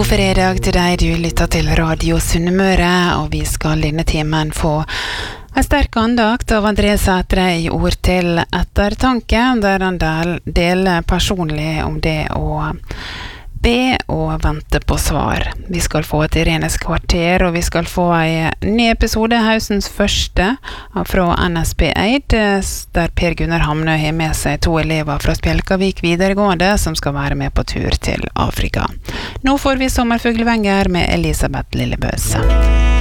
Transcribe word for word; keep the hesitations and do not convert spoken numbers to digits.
God fredag til deg, du lytter til Radio Sunnmøre, og vi skal denne timen få en sterk andakt av André Sætre i ord til ettertanke, der han del, deler personlig om det å be og vente på svar. Vi skal få et Irenes kvarter, og vi skal få en ny episode, hausens første, fra N S B Eid, der Per Gunnar Hamnø har med seg to elever fra Spjelkavik videregående, som skal være med på tur til Afrika. Nå får vi sommerfuglevenger med Elisabeth Lillebøs.